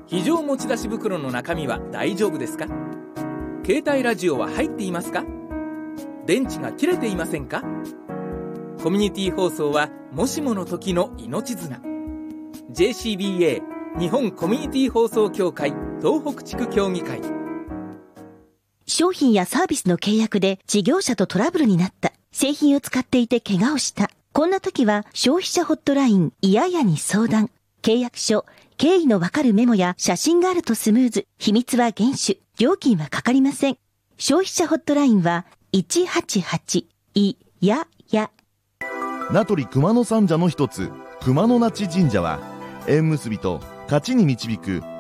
非常持ち出し袋の中身は大丈夫ですか？携帯ラジオは入っていますか？電池が切れていませんか？コミュニティ放送はもしもの時の命綱。 JCBA 日本コミュニティ放送協会東北地区協議会。 商品やサービスの契約で事業者とトラブルになった。製品を使っていて怪我をした。こんな時は消費者ホットラインいややに相談。契約書、経緯のわかるメモや写真があるとスムーズ。秘密は厳守。料金はかかりません。消費者ホットラインは188いやや。 名取熊野三社の一つ熊野那智神社は縁結びと勝ちに導く